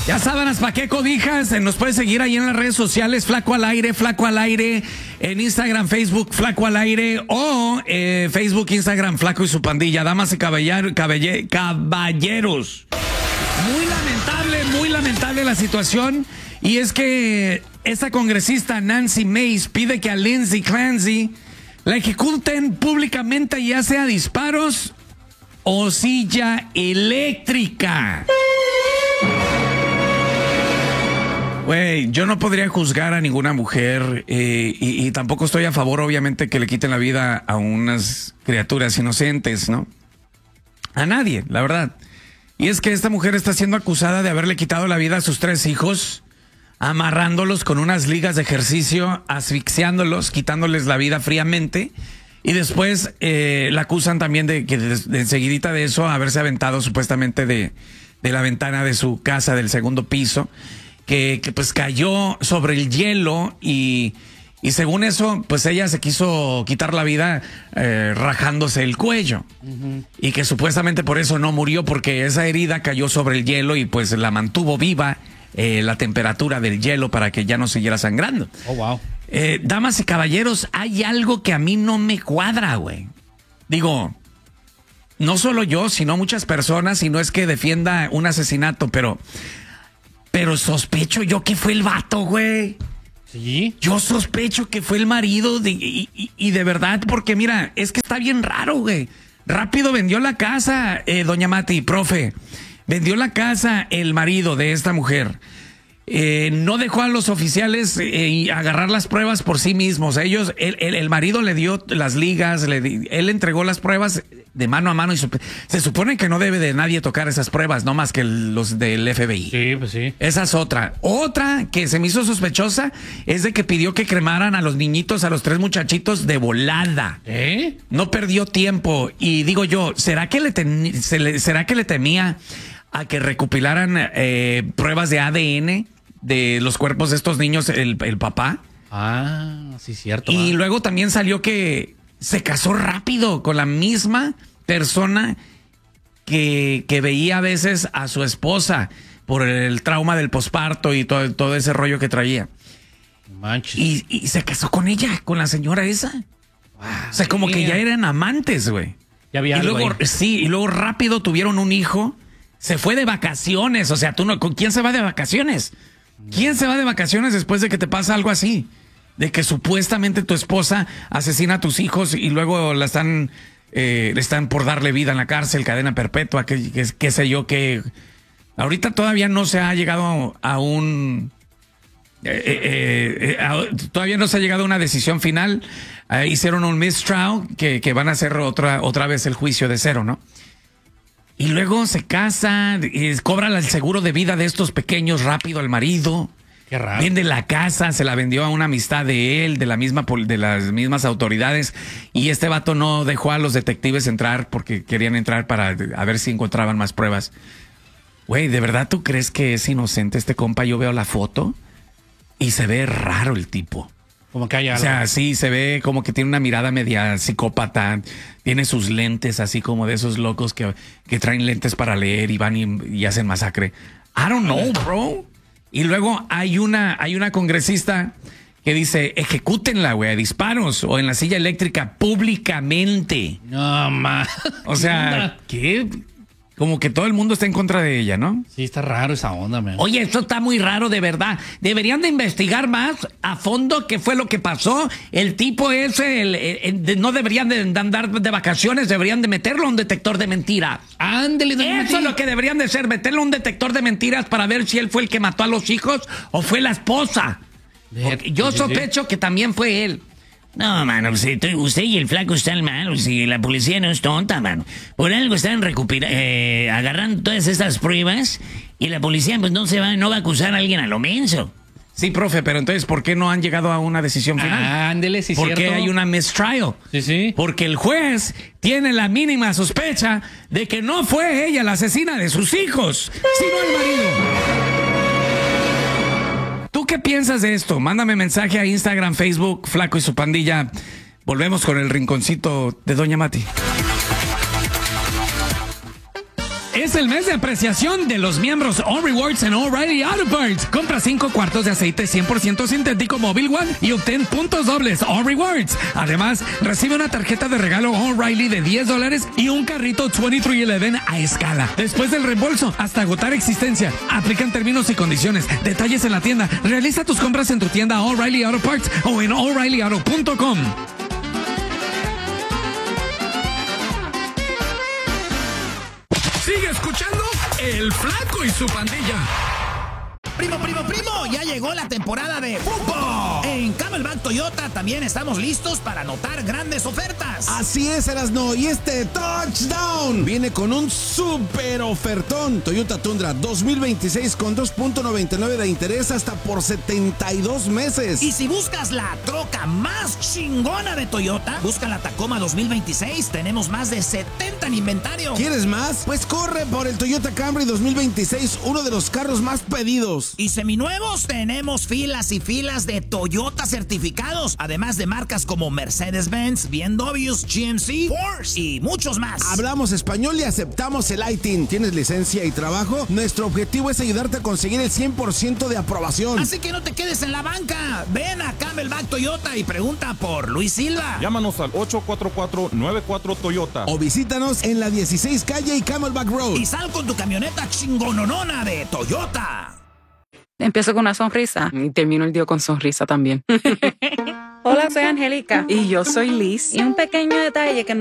Ya sábanas, ¿para qué cobijas? Nos puedes seguir ahí en las redes sociales, Flaco al Aire, en Instagram, Facebook, Flaco al Aire, o Facebook, Instagram, Flaco y su pandilla. Damas y caballeros. Muy lamentable la situación. Y es que esta congresista Nancy Mace pide que a Lindsay Clancy la ejecuten públicamente, ya sea disparos o silla eléctrica. Güey, yo no podría juzgar a ninguna mujer y tampoco estoy a favor, obviamente, que le quiten la vida a unas criaturas inocentes, ¿no? A nadie, la verdad. Y es que esta mujer está siendo acusada de haberle quitado la vida a sus 3 hijos, amarrándolos con unas ligas de ejercicio, asfixiándolos, quitándoles la vida fríamente. Y después la acusan también de que de enseguidita de eso haberse aventado supuestamente de la ventana de su casa del 2º piso. Que pues cayó sobre el hielo y según eso, pues ella se quiso quitar la vida rajándose el cuello. Y que supuestamente por eso no murió, porque esa herida cayó sobre el hielo y pues la mantuvo viva la temperatura del hielo para que ya no siguiera sangrando. Oh, wow. Damas y caballeros, hay algo que a mí no me cuadra, güey. Digo, no solo yo, sino muchas personas, y no es que defienda un asesinato, pero sospecho yo que fue el vato, güey. ¿Sí? Yo sospecho que fue el marido y de verdad, porque mira, es que está bien raro, güey. Rápido vendió la casa, doña Mati, profe. Vendió la casa el marido de esta mujer. No dejó a los oficiales agarrar las pruebas por sí mismos. El marido le dio las ligas, él entregó las pruebas de mano a mano y se supone que no debe de nadie tocar esas pruebas, no más que los del FBI. Sí, pues sí. Esa es otra. Otra que se me hizo sospechosa es de que pidió que cremaran a los niñitos, a los 3 muchachitos de volada. No perdió tiempo. Y digo yo, ¿será que le temía a que recopilaran pruebas de ADN de los cuerpos de estos niños el papá? Ah, sí, cierto. Y luego también salió que se casó rápido con la misma persona que veía a veces a su esposa por el trauma del posparto y todo ese rollo que traía. Manches. Y se casó con ella, con la señora esa. Wow, o sea, como que ya eran amantes, güey. Ya había algo luego, ahí. Sí, y luego rápido tuvieron un hijo. Se fue de vacaciones. O sea, ¿con quién se va de vacaciones? ¿Quién se va de vacaciones después de que te pasa algo así? De que supuestamente tu esposa asesina a tus hijos y luego le están por darle vida en la cárcel, cadena perpetua, qué sé yo, que ahorita todavía no se ha llegado a todavía no se ha llegado a una decisión final. Hicieron un mistrial que van a hacer otra vez el juicio de cero, ¿no? Y luego se casa y cobra el seguro de vida de estos pequeños rápido al marido. Qué raro. Vende la casa, se la vendió a una amistad de él, de las mismas autoridades. Y este vato no dejó a los detectives entrar porque querían entrar para a ver si encontraban más pruebas. Güey, ¿de verdad tú crees que es inocente este compa? Yo veo la foto y se ve raro el tipo. Como que hay algo. O sea, sí, se ve como que tiene una mirada media psicópata. Tiene sus lentes así como de esos locos que traen lentes para leer y van y hacen masacre. I don't know, bro. Y luego hay una congresista que dice, ejecútenla, güey, a disparos o en la silla eléctrica públicamente. No, ma. O sea, ¿qué? Como que todo el mundo está en contra de ella, ¿no? Sí, está raro esa onda, man. Oye, esto está muy raro, de verdad. Deberían de investigar más a fondo qué fue lo que pasó. El tipo ese, no deberían de andar de vacaciones, deberían de meterlo a un detector de mentiras. Ándale, eso es lo que deberían de hacer, meterlo a un detector de mentiras para ver si él fue el que mató a los hijos o fue la esposa. Yo sospecho que también fue él. No, mano, usted y el flaco están mal, si la policía no es tonta, mano. Por algo están agarrando todas estas pruebas y la policía pues no va a acusar a alguien a lo menso. Sí, profe, pero entonces, ¿por qué no han llegado a una decisión final? Ándele, sí, ¿Por cierto. qué hay una mistrial? Sí, sí. Porque el juez tiene la mínima sospecha de que no fue ella la asesina de sus hijos, sino el marido. ¿Tú qué piensas de esto? Mándame mensaje a Instagram, Facebook, Flaco y su pandilla. Volvemos con el rinconcito de Doña Mati. Es el mes de apreciación de los miembros All Rewards en O'Reilly Auto Parts. Compra 5 cuartos de aceite 100% sintético Mobil One y obtén puntos dobles All Rewards. Además, recibe una tarjeta de regalo O'Reilly de $10 y un carrito 2311 a escala. Después del reembolso, hasta agotar existencia. Aplican términos y condiciones. Detalles en la tienda. Realiza tus compras en tu tienda O'Reilly Auto Parts o en O'ReillyAuto.com. Sigue escuchando El Flaco y su pandilla. Primo, ya llegó la temporada de fútbol. En Camelback Toyota también estamos listos para anotar grandes ofertas. Así es, Erasno, y este touchdown viene con un super ofertón. Toyota Tundra 2026 con 2.99 de interés hasta por 72 meses. Y si buscas la troca más chingona de Toyota, busca la Tacoma 2026. Tenemos más de 70 en inventario. ¿Quieres más? Pues corre por el Toyota Camry 2026, uno de los carros más pedidos. Y seminuevos, tenemos filas y filas de Toyota certificados, además de marcas como Mercedes-Benz, BMW, GMC, Porsche y muchos más. Hablamos español y aceptamos el ITIN. ¿Tienes licencia y trabajo? Nuestro objetivo es ayudarte a conseguir el 100% de aprobación. Así que no te quedes en la banca. Ven a Camelback Toyota y pregunta por Luis Silva. Llámanos al 844-94 Toyota. O visítanos en la 16 calle y Camelback Road. Y sal con tu camioneta chingononona de Toyota. Empiezo con una sonrisa y termino el día con sonrisa también. Hola, soy Angélica. Y yo soy Liz. Y un pequeño detalle que